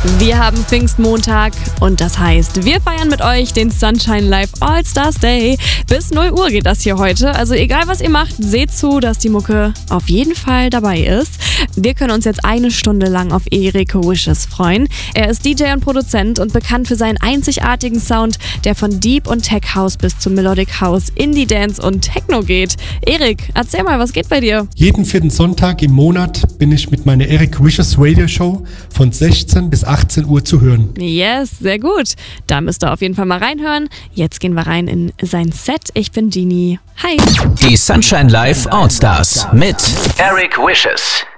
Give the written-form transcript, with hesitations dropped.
Wir haben Pfingstmontag und das heißt, wir feiern mit euch den Sunshine Live All-Stars Day. Bis 0 Uhr geht das hier heute. Also egal was ihr macht, seht zu, dass die Mucke auf jeden Fall dabei ist. Wir können uns jetzt 1 Stunde lang auf Eric Wishes freuen. Er ist DJ und Produzent und bekannt für seinen einzigartigen Sound, der von Deep und Tech House bis zu Melodic House, Indie Dance und Techno geht. Eric, erzähl mal, was geht bei dir? Jeden 4. Sonntag im Monat bin ich mit meiner Eric Wishes Radio Show von 16 bis 18 Uhr zu hören. Yes, sehr gut. Da müsst ihr auf jeden Fall mal reinhören. Jetzt gehen wir rein in sein Set. Ich bin Dini. Hi. Die Sunshine Live All-Stars mit Eric Wishes.